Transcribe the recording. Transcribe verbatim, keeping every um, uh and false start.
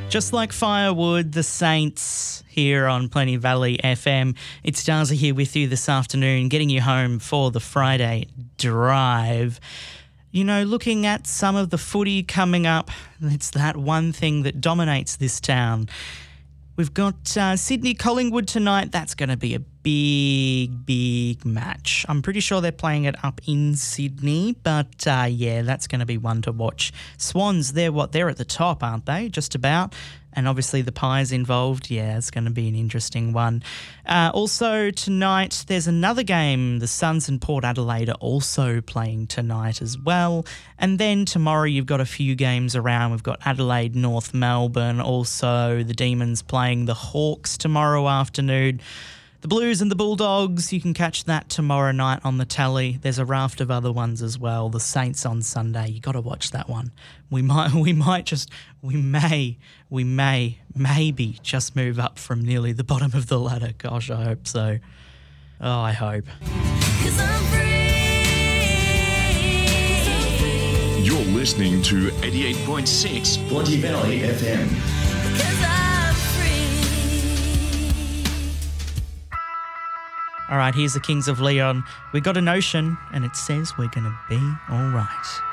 Just like firewood, the Saints here on Plenty Valley F M. It's Darza here with you this afternoon, getting you home for the Friday drive. You know, looking at some of the footy coming up, it's that one thing that dominates this town. We've got uh, Sydney Collingwood tonight. That's going to be a big, big match. I'm pretty sure they're playing it up in Sydney, but uh, yeah, that's going to be one to watch. Swans, they're what? They're at the top, aren't they? Just about. And obviously the Pies involved. Yeah, it's going to be an interesting one. Uh, also tonight, there's another game. The Suns and Port Adelaide are also playing tonight as well. And then tomorrow you've got a few games around. We've got Adelaide, North Melbourne. Also the Demons playing the Hawks tomorrow afternoon. The Blues and the Bulldogs, you can catch that tomorrow night on the telly. There's a raft of other ones as well. The Saints on Sunday, you got to watch that one. We might, we might just, we may, we may, maybe just move up from nearly the bottom of the ladder. Gosh, I hope so. Oh, I hope. 'Cause I'm free. You're listening to eighty-eight point six Plenty Valley F M. 'Cause I'm free. All right, here's the Kings of Leon. We got a notion, and it says we're going to be all right.